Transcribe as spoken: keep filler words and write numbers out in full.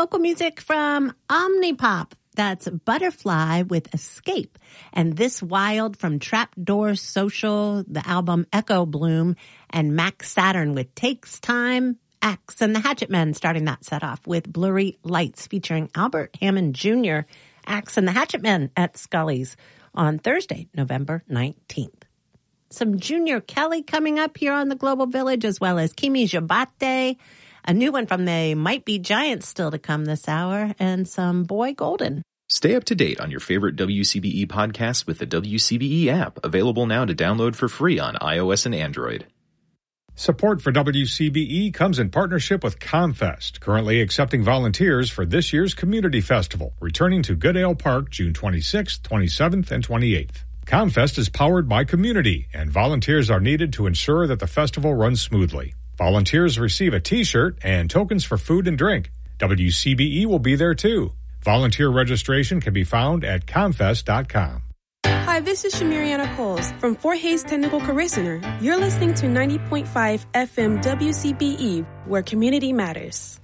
local music from Omnipop. That's Butterfly with Escape. And This Wild from Trapdoor Social, the album Echo Bloom, and Max Saturn with Takes Time. Axe and the Hatchet Men starting that set off with Blurry Lights featuring Albert Hammond Junior Axe and the Hatchet Men at Scully's on Thursday, November nineteenth. Some Junior Kelly coming up here on the Global Village, as well as Kimi Jabate, a new one from the Might Be Giants still to come this hour, and some Boy Golden. Stay up to date on your favorite W C B E podcasts with the W C B E app, available now to download for free on iOS and Android. Support for W C B E comes in partnership with ComFest, currently accepting volunteers for this year's Community Festival, returning to Goodale Park June twenty-sixth, twenty-seventh, and twenty-eighth. ComFest is powered by community, and volunteers are needed to ensure that the festival runs smoothly. Volunteers receive a T-shirt and tokens for food and drink. W C B E will be there too. Volunteer registration can be found at comfest dot com. Hi, this is Shamiriana Coles from Fort Hays Technical Career Center. You're listening to ninety point five F M W C B E, where community matters.